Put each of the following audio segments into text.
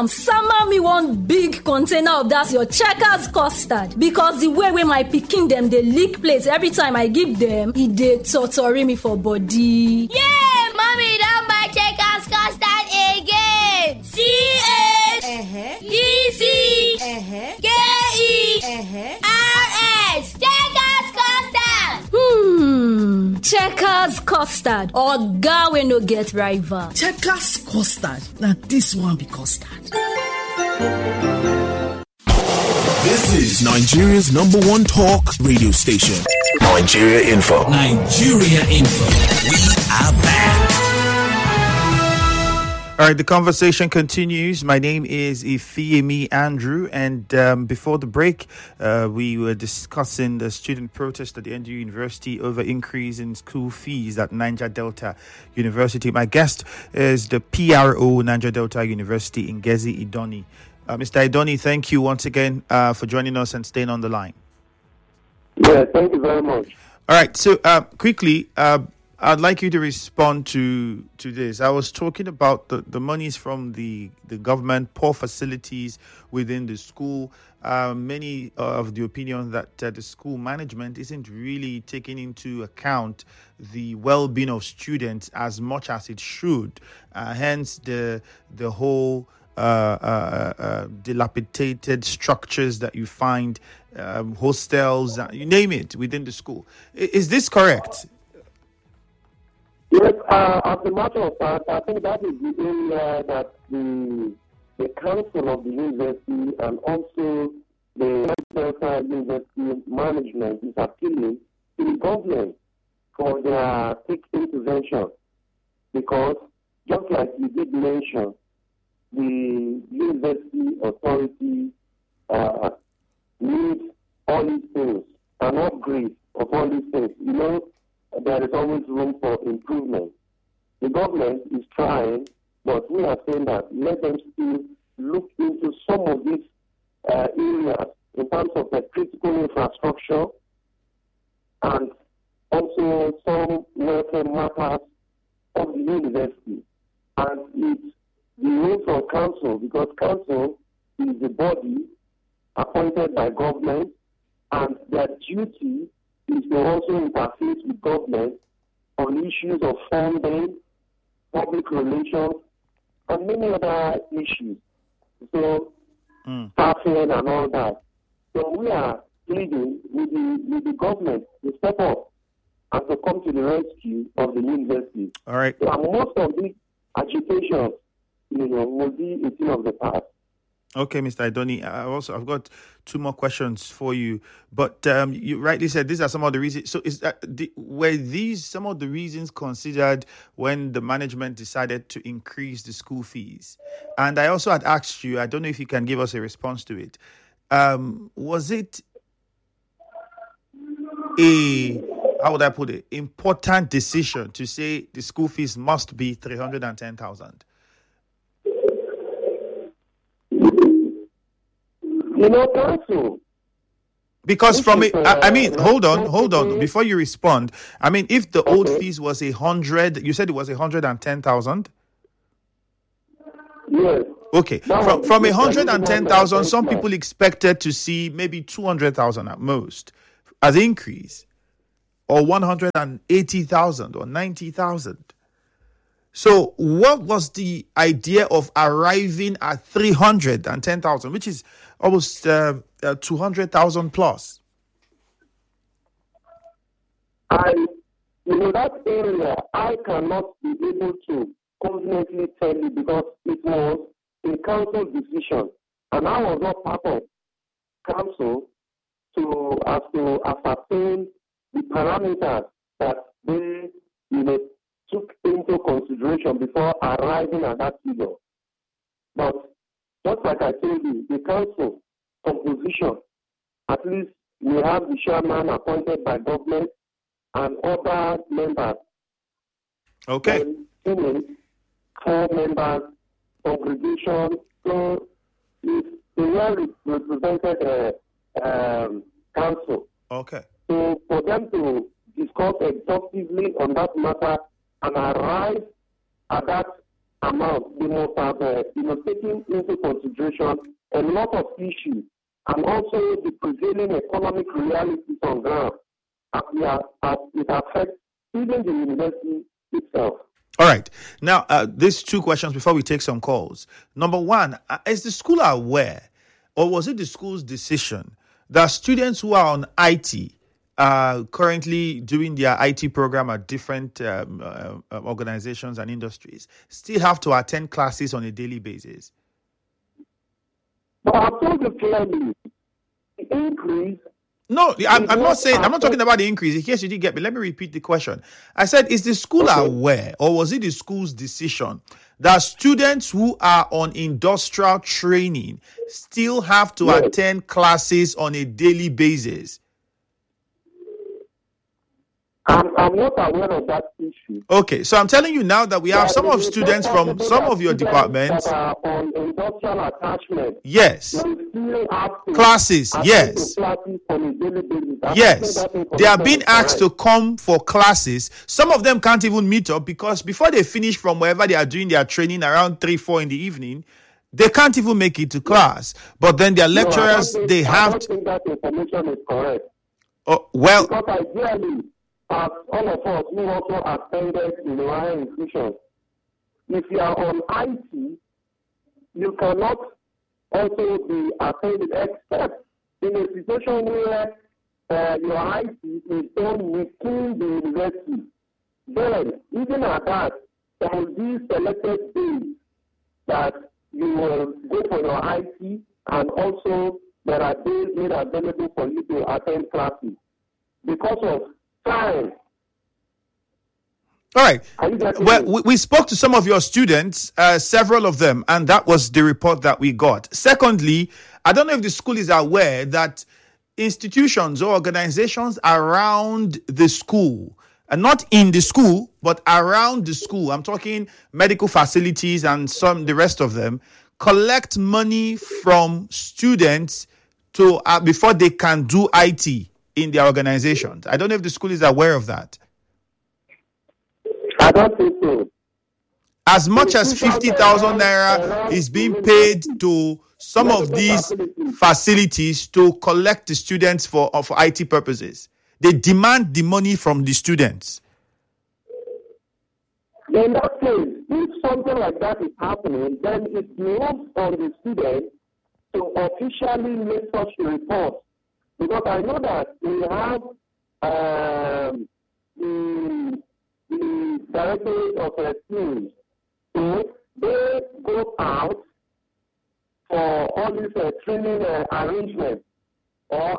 am sama me one big container of that your Checkers custard because the way my pikin dem dey lick plate every time I give them, e dey torture me for body. Yay! Mommy don buy Checkers custard again. CHECKERS Checkers custard. Checkers custard. Oga wey no get rival. Checkers custard. Now this one be custard. This is Nigeria's #1 talk radio station. Nigeria Info. Nigeria Info. We are back. All right, the conversation continues. My name is Ifeyemi Andrew, and before the break, we were discussing the student protest at the NDU University over increase in school fees at Niger Delta University. My guest is the PRO, Niger Delta University, Ngezi Idoni. Mr. Idoni, thank you once again for joining us and staying on the line. Yeah, thank you very much. All right, so quickly, I'd like you to respond to this. I was talking about the monies from the government, poor facilities within the school. Many of the opinion that the school management isn't really taking into account the well-being of students as much as it should. Hence, the whole dilapidated structures that you find, hostels, you name it, within the school. Is this correct? Yes, as a matter of fact, I think that is the area that the council of the university and also the Delta University management is appealing to the government for their quick intervention. Because, just like you did mention, the university authority needs all these things, an upgrade of all these things. You know, there is always room for improvement. The government is trying, but we are saying that let them still look into some of these areas in terms of the critical infrastructure and also some welfare matters of the university. And it's the role of council, because council is the body appointed by government, and their duty is to also interface with government on issues of funding, public relations, and many other issues. So, staffing and all that. So we are pleading with the government to step up and to come to the rescue of the university. All right. So, and most of these agitations, will be a thing of the past. Okay, Mr. Idoni, I've got two more questions for you. But you rightly said these are some of the reasons. So were these some of the reasons considered when the management decided to increase the school fees? And I also had asked you, I don't know if you can give us a response to it. Was it how would I put it, important decision to say the school fees must be 310,000? Council. Because from it, hold on. Before you respond, if the old fees was 100, you said it was 110,000. Yes. Okay. From 110,000, some people expected to see maybe 200,000 at most as increase, or 180,000 or 90,000. So what was the idea of arriving at 310,000, which is almost 200,000 plus? That area, I cannot be able to confidently tell you because it was a council decision, and I was not part of council to ascertain the parameters that they, took into consideration before arriving at that figure. But just like I told you, the council composition, at least we have the chairman appointed by government and other members. Okay. And 4 members, congregation. So it's a well-represented council. Okay. So for them to discuss exhaustively on that matter and arrive at that amount, they must have, taken into consideration a lot of issues and also the prevailing economic realities on ground as it affects even the university itself. All right. Now, these two questions before we take some calls. Number one, is the school aware, or was it the school's decision that students who are on IT currently doing their IT program at different organizations and industries still have to attend classes on a daily basis? But I told you clearly, the increase. No, I'm not saying, I'm not talking about the increase. In case you didn't get me, let me repeat the question. I said, is the school aware, or was it the school's decision that students who are on industrial training still have to attend classes on a daily basis? I'm not aware of that issue. Okay, so I'm telling you now that we have some of students from some of your departments. That are on industrial attachment. Yes. They still have to Classes, yes. classes on a daily basis. Yes, they are being asked to come for classes. Some of them can't even meet up because before they finish from wherever they are doing their training around 3-4 in the evening, they can't even make it to class. But then their lecturers, they have. I don't think that information is correct. Oh, well. Because ideally, as all of us who also attended the higher institutions, if you are on IT, you cannot also be attended except in a situation where your IT is done within the university. Then, even at that, there will be selected days that you will go for your IT, and also there are days made available for you to attend classes because of time. All right. Well, we spoke to some of your students, several of them, and that was the report that we got. Secondly, I don't know if the school is aware that institutions or organizations around the school, and not in the school, but around the school, I'm talking medical facilities and the rest of them, collect money from students to before they can do IT in their organizations. I don't know if the school is aware of that. I don't think so. As much as 50,000 naira is being paid to some of these facilities to collect the students for IT purposes. They demand the money from the students. In that case, if something like that is happening, then it moves on the student to officially make such reports. Because I know that we have the directorate of schools. So they go out for all these training arrangements or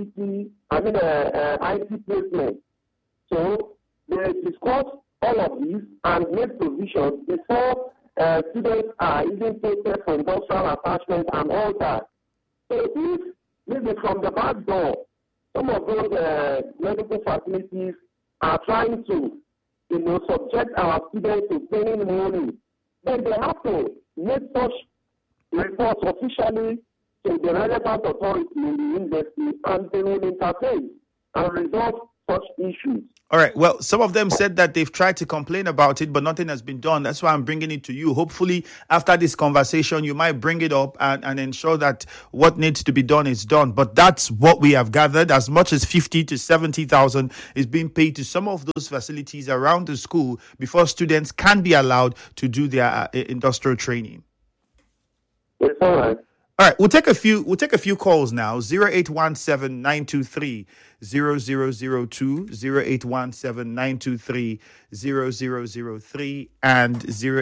IT placement. So they discuss all of these and make provisions before students are even taken for industrial attachment and all that. So if maybe from the back door, some of those medical facilities are trying to, subject our students to paying money, then they have to make such reports officially to the relevant authority in the university, and they will intervene and resolve such issues. All right. Well, some of them said that they've tried to complain about it, but nothing has been done. That's why I'm bringing it to you. Hopefully, after this conversation, you might bring it up and ensure that what needs to be done is done. But that's what we have gathered. As much as 50 to 70,000 is being paid to some of those facilities around the school before students can be allowed to do their industrial training. It's all right. All right, we'll take a few calls now. 0817-923-0002, 0817-923-0003, and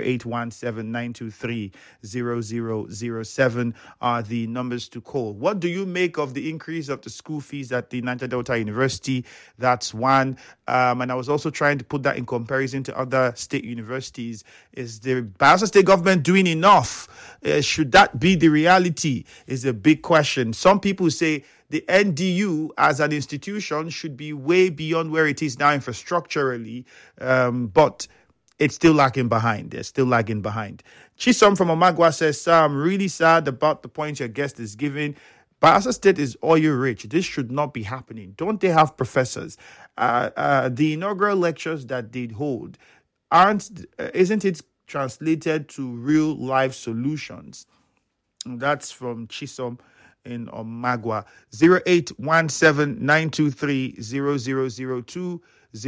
0817-923-0007 are the numbers to call. What do you make of the increase of the school fees at the Niger Delta University? That's one. And I was also trying to put that in comparison to other state universities. Is the Bayelsa State government doing enough? Should that be the reality? Is a big question. Some people say the NDU as an institution should be way beyond where it is now infrastructurally, but it's still lagging behind. They're still lagging behind. Chisom from Omagwa says, I'm really sad about the point your guest is giving. Bayelsa State is oil rich. This should not be happening. Don't they have professors? The inaugural lectures that they hold, isn't it translated to real life solutions. And that's from Chisom in Omagua. 0817-923-0002,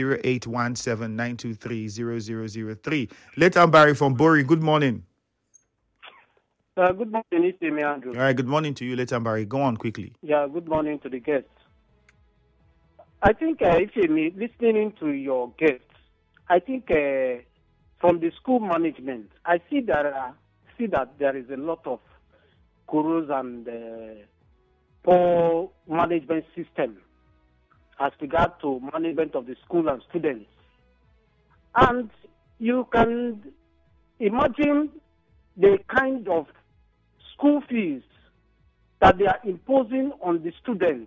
0817-923-0003. Letan Barry from Bori, good morning. Good morning, it's me, Andrew. All right, good morning to you, Letan Barry. Go on quickly. Yeah, good morning to the guests. I think if you're listening to your guests, I think from the school management, I see that there is a lot of gurus and poor management system as regard to management of the school and students. And you can imagine the kind of school fees that they are imposing on the students.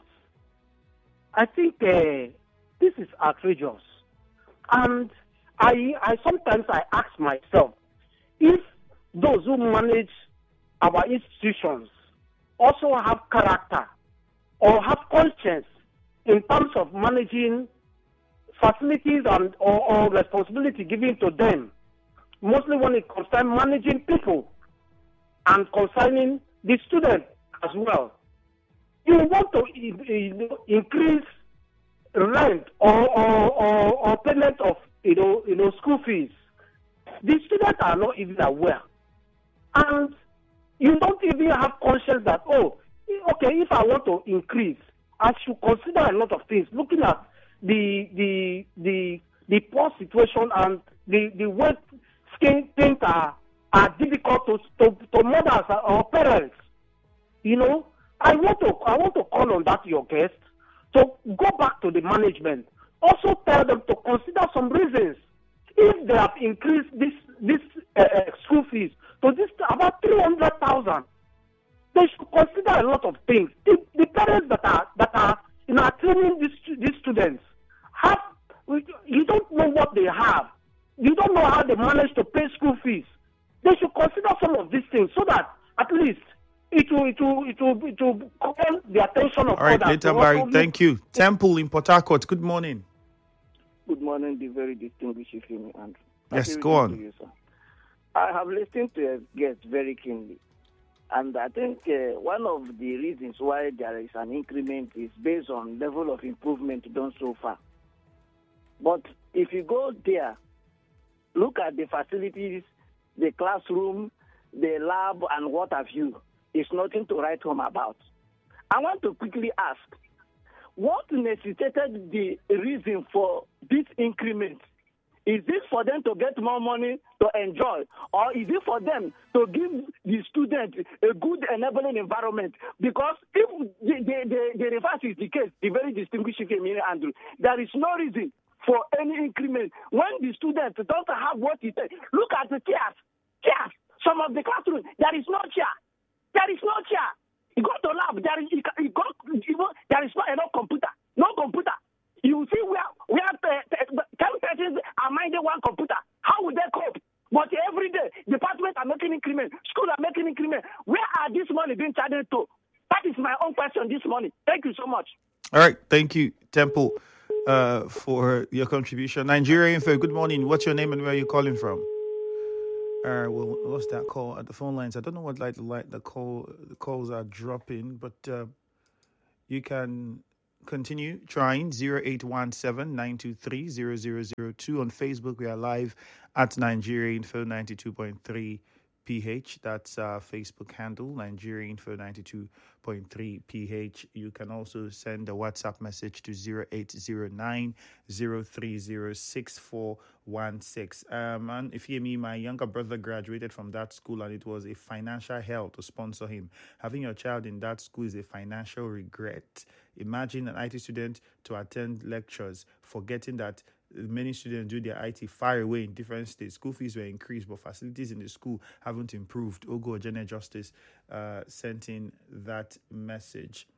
I think this is outrageous. And I sometimes ask myself, if those who manage our institutions also have character or have conscience in terms of managing facilities or responsibility given to them, mostly when it concerns managing people and concerning the students as well. You want to increase rent or payment of school fees. The students are not even aware, and you don't even have conscience that if I want to increase, I should consider a lot of things. Looking at the poor situation and the way things are difficult to mothers or parents. I want to call on that your guest to go back to the management. Also tell them to consider some reasons. If they have increased this school fees to this about 300,000, they should consider a lot of things. The parents that are training these students you don't know what they have. You don't know how they manage to pay school fees. They should consider some of these things so that at least it will call the attention of others. All right, later, Barry. Thank you. Temple in Port Harcourt. Good morning. Good morning, the very distinguished Ifemi Andrew. Yes, go on. You, I have listened to your guest very keenly, and I think one of the reasons why there is an increment is based on level of improvement done so far. But if you go there, look at the facilities, the classroom, the lab, and what have you. It's nothing to write home about. I want to quickly ask, what necessitated the reason for this increment? Is it for them to get more money to enjoy, or is it for them to give the student a good enabling environment? Because if the reverse is the case, the very distinguished Andrew, there is no reason for any increment when the students don't have what it takes. Look at the chairs. Some of the classrooms, there is no chair. There is no chair. You go to lab, there is not enough computer. No computer. You see where 10 persons are minding one computer. How would they cope? But every day, departments are making increment, schools are making increment. Where are this money being charged to? That is my own question this morning. Thank you so much. All right. Thank you, Temple, for your contribution. Nigeria Info, good morning. What's your name and where are you calling from? Well, what's that call at the phone lines? I don't know what the calls are dropping, but you can continue trying 0817-923-0002. On Facebook, we are live at Nigeria Info 92.3 PH. That's our Facebook handle, Nigeria Info 92.3 PH. You can also send a WhatsApp message to 0809-030-6416. And if you mean, my younger brother graduated from that school and it was a financial hell to sponsor him. Having your child in that school is a financial regret. Imagine an IT student to attend lectures, forgetting that many students do their IT far away in different states. School fees were increased, but facilities in the school haven't improved. Ogo Ojene Justice sent in that message.